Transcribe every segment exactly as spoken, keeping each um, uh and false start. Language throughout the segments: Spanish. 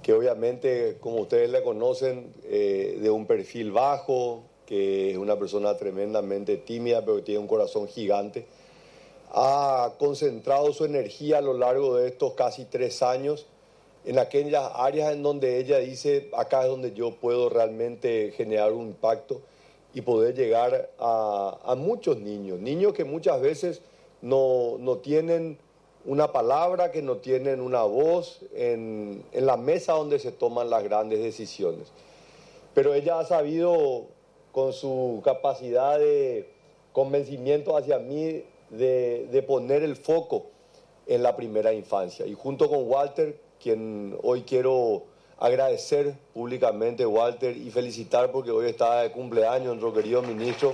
que obviamente, como ustedes le conocen, eh, de un perfil bajo, que es una persona tremendamente tímida, pero que tiene un corazón gigante, ha concentrado su energía a lo largo de estos casi tres años en aquellas áreas en donde ella dice, acá es donde yo puedo realmente generar un impacto y poder llegar a, a muchos niños, niños que muchas veces no, no tienen una palabra, que no tienen una voz en, en la mesa donde se toman las grandes decisiones. Pero ella ha sabido, con su capacidad de convencimiento hacia mí, de, de poner el foco en la primera infancia. Y junto con Walter, quien hoy quiero agradecer públicamente, Walter, y felicitar porque hoy está de cumpleaños nuestro querido ministro.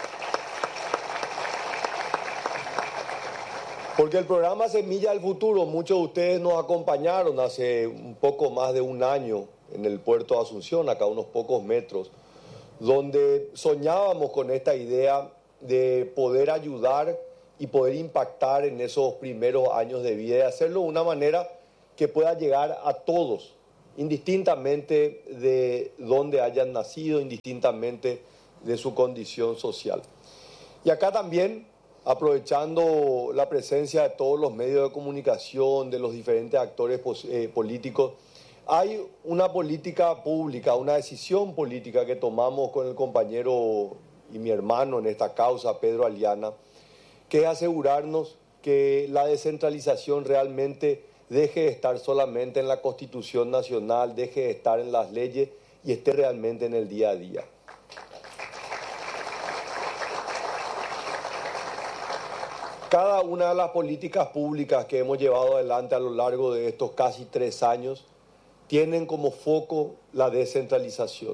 Porque el programa Semilla del Futuro, muchos de ustedes nos acompañaron hace un poco más de un año en el puerto de Asunción, acá a unos pocos metros, donde soñábamos con esta idea de poder ayudar y poder impactar en esos primeros años de vida y hacerlo de una manera que pueda llegar a todos, indistintamente de dónde hayan nacido, indistintamente de su condición social. Y acá también, aprovechando la presencia de todos los medios de comunicación, de los diferentes actores eh, políticos, hay una política pública, una decisión política que tomamos con el compañero y mi hermano en esta causa, Pedro Aliana, que es asegurarnos que la descentralización realmente deje de estar solamente en la Constitución Nacional, deje de estar en las leyes y esté realmente en el día a día. Cada una de las políticas públicas que hemos llevado adelante a lo largo de estos casi tres años tienen como foco la descentralización,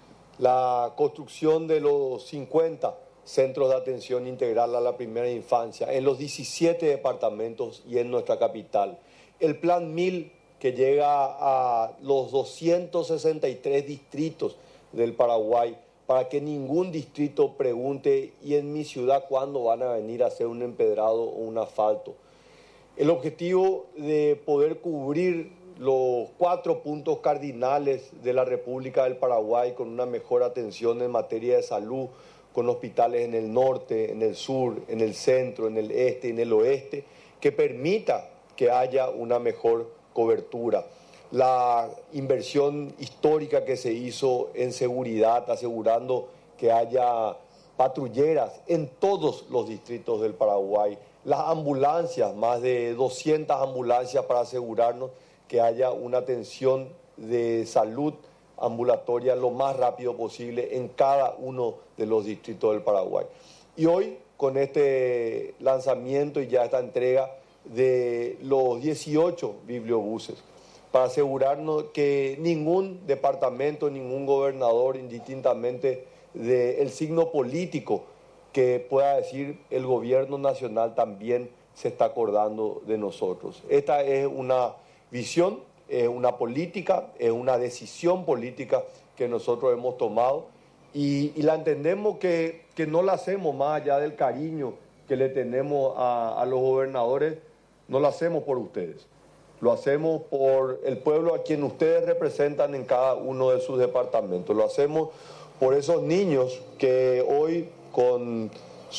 la construcción de los cincuenta centros de atención integral a la primera infancia en los diecisiete departamentos y en nuestra capital, el Plan mil que llega a los doscientos sesenta y tres distritos del Paraguay, para que ningún distrito pregunte, ¿y en mi ciudad cuándo van a venir a hacer un empedrado o un asfalto? El objetivo de poder cubrir los cuatro puntos cardinales de la República del Paraguay con una mejor atención en materia de salud, con hospitales en el norte, en el sur, en el centro, en el este, en el oeste, que permita que haya una mejor cobertura. La inversión histórica que se hizo en seguridad, asegurando que haya patrulleras en todos los distritos del Paraguay, las ambulancias, más de doscientas ambulancias para asegurarnos que haya una atención de salud ambulatoria lo más rápido posible en cada uno de los distritos del Paraguay. Y hoy, con este lanzamiento y ya esta entrega de los dieciocho bibliobuses, para asegurarnos que ningún departamento, ningún gobernador, indistintamente del signo político que pueda decir el gobierno nacional, también se está acordando de nosotros. Esta es una visión, es una política, es una decisión política que nosotros hemos tomado y, y la entendemos que, que no la hacemos más allá del cariño que le tenemos a, a los gobernadores, no la hacemos por ustedes. Lo hacemos por el pueblo a quien ustedes representan en cada uno de sus departamentos. Lo hacemos por esos niños que hoy, con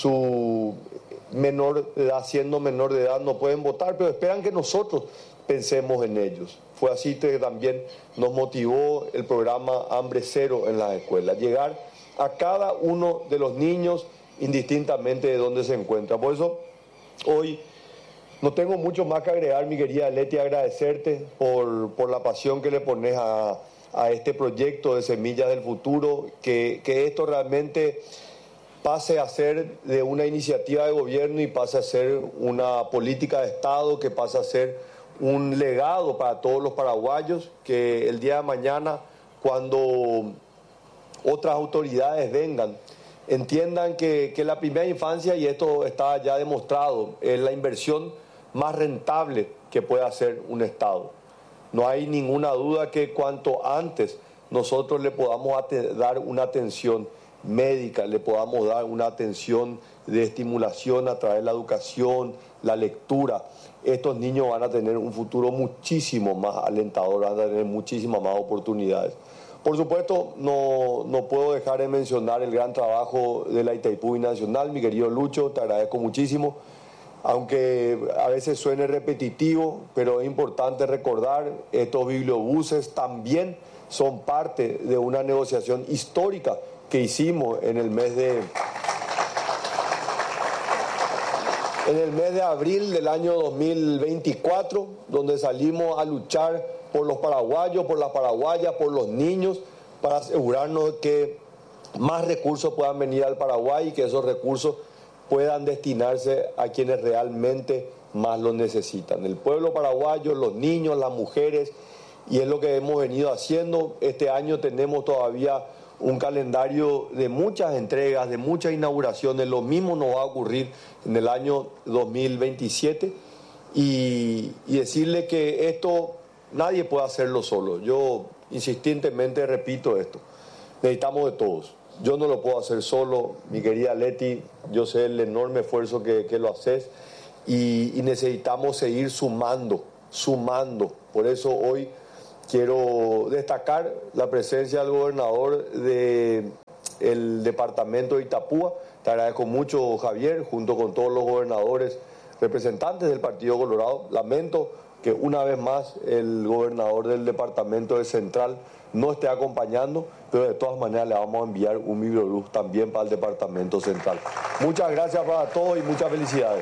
su menor de edad, siendo menor de edad, no pueden votar, pero esperan que nosotros pensemos en ellos. Fue así que también nos motivó el programa Hambre Cero en las escuelas, llegar a cada uno de los niños indistintamente de dónde se encuentra. Por eso, hoy no tengo mucho más que agregar, mi querida Leti, agradecerte por, por la pasión que le pones a, a este proyecto de Semillas del Futuro, que, que esto realmente pase a ser de una iniciativa de gobierno y pase a ser una política de Estado, que pase a ser un legado para todos los paraguayos, que el día de mañana, cuando otras autoridades vengan, entiendan que, que la primera infancia, y esto está ya demostrado, es la inversión más rentable que puede hacer un Estado. No hay ninguna duda que cuanto antes nosotros le podamos dar una atención médica, le podamos dar una atención de estimulación a través de la educación, la lectura, estos niños van a tener un futuro muchísimo más alentador, van a tener muchísimas más oportunidades. Por supuesto, no, no puedo dejar de mencionar el gran trabajo de la Itaipú Binacional. Mi querido Lucho, te agradezco muchísimo. Aunque a veces suene repetitivo, pero es importante recordar, estos bibliobuses también son parte de una negociación histórica que hicimos en el mes de, en el mes de abril del año dos mil veinticuatro, donde salimos a luchar por los paraguayos, por las paraguayas, por los niños, para asegurarnos que más recursos puedan venir al Paraguay y que esos recursos puedan destinarse a quienes realmente más lo necesitan. El pueblo paraguayo, los niños, las mujeres, y es lo que hemos venido haciendo. Este año tenemos todavía un calendario de muchas entregas, de muchas inauguraciones. Lo mismo nos va a ocurrir en el año dos mil veintisiete y, y decirle que esto nadie puede hacerlo solo. Yo insistentemente repito esto, necesitamos de todos. Yo no lo puedo hacer solo, mi querida Leti, yo sé el enorme esfuerzo que, que lo haces y, y necesitamos seguir sumando, sumando. Por eso hoy quiero destacar la presencia del gobernador del departamento de Itapúa. Te agradezco mucho, Javier, junto con todos los gobernadores representantes del Partido Colorado. Lamento que una vez más el gobernador del departamento de Central no esté acompañando, pero de todas maneras le vamos a enviar un biblioluz también para el departamento central. Muchas gracias para todos y muchas felicidades.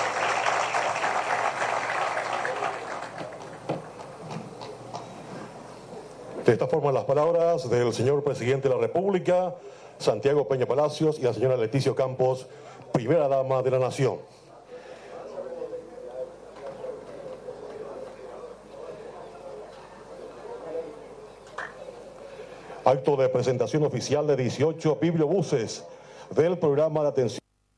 De esta forma, las palabras del señor presidente de la República, Santiago Peña Palacios, y la señora Leticia Campos, primera dama de la Nación. Acto de presentación oficial de dieciocho bibliobuses del programa de atención.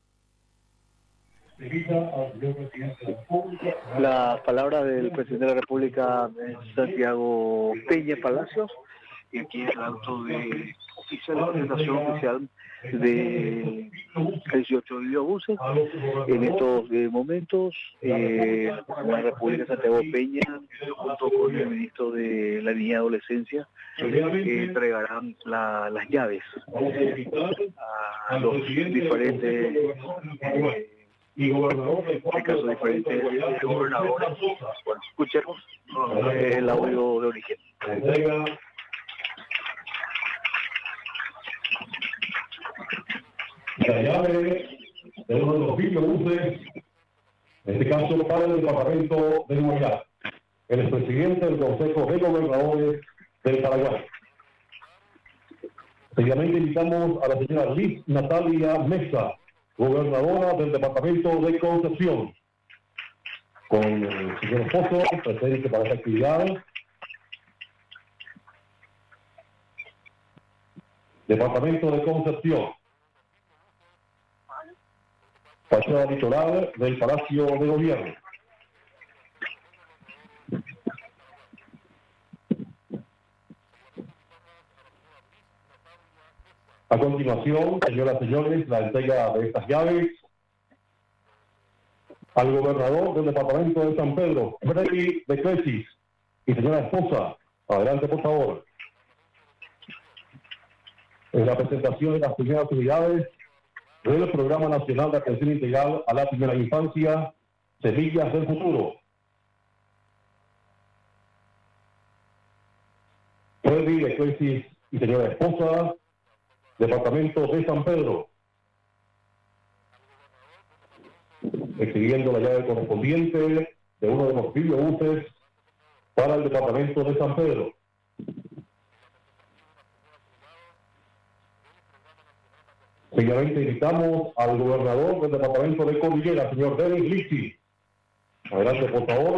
Las palabras del presidente de la República, Santiago Peña Palacios, y aquí es el acto de oficial de presentación oficial de dieciocho bibliobuses. En estos eh, momentos, eh, la República Santiago Peña, junto con el ministro de la Niñez y Adolescencia, eh, entregarán la, las llaves a los diferentes eh, y gobernadores, en este caso diferentes gobernadores. Bueno, escuchemos eh, el audio de origen. La llave de uno de los bibliobuses, en este caso para el departamento de Guayana, el expresidente del Consejo de Gobernadores del Paraguay. Seguidamente invitamos a la señora Liz Natalia Mesa, gobernadora del departamento de Concepción, con el señor esposo presente para esta actividad. Departamento de Concepción, fachada litoral del Palacio de Gobierno. A continuación, señoras y señores, la entrega de estas llaves al gobernador del departamento de San Pedro, Freddy de Clesis, y señora esposa. Adelante, por favor. En la presentación de las primeras actividades del Programa Nacional de Atención Integral a la Primera Infancia, Semillas del Futuro. Freddy de Clesis y señora esposa, Departamento de San Pedro. Exhibiendo la llave correspondiente de uno de los bibliobuses para el Departamento de San Pedro. Seguidamente invitamos al gobernador del Departamento de Cordillera, señor Denis Lipsi. Adelante, por favor.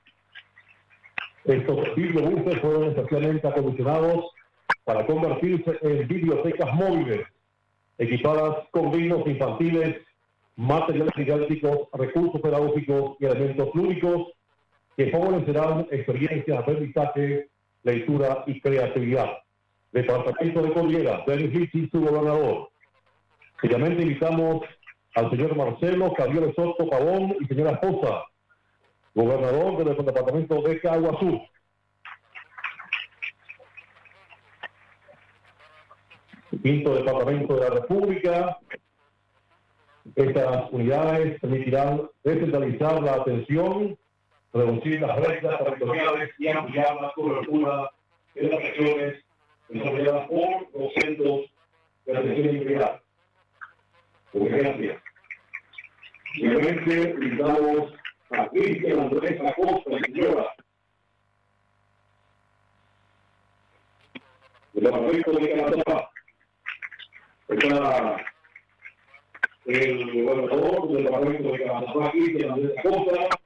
Estos bibliobuses fueron especialmente acondicionados para convertirse en bibliotecas móviles, equipadas con libros infantiles, materiales didácticos, recursos pedagógicos y elementos lúdicos que favorecerán experiencias de aprendizaje, lectura y creatividad. Departamento de Cordillera, Denis Lipsi, su gobernador. Seguidamente invitamos al señor Marcelo Javier Soto Pavón y señora esposa, gobernador del departamento de Caguazú. Quinto departamento de la República. Estas unidades permitirán descentralizar la atención, reducir las brechas territoriales y ampliar la cobertura de las regiones desarrolladas por los centros de atención integral. Por ejemplo, simplemente invitamos a Cristian Andrés Acosta y señora del departamento de Canadá. Está el gobernador del departamento de Canadá, Cristian Andrés Acosta,